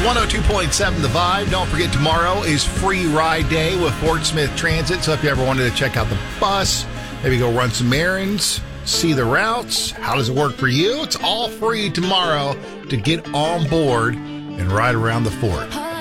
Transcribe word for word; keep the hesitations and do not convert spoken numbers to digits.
one oh two point seven The Vibe. Don't forget, tomorrow is free ride day with Fort Smith Transit. So if you ever wanted to check out the bus, maybe go run some errands, see the routes, how does it work for you? It's all free tomorrow to get on board and ride around the fort.